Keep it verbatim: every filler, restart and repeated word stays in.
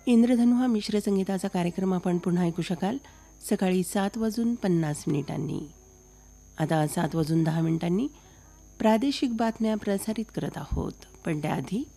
इंद्रधनु हा मिश्र संगीताचा कार्यक्रम आपण पुन्हा ऐकू शकाल सकाळी सात वाजून पन्नास मिनिटांनी. आता सात वाजून दहा मिनिटांनी प्रादेशिक बातम्या प्रसारित करत आहोत, पण त्याआधी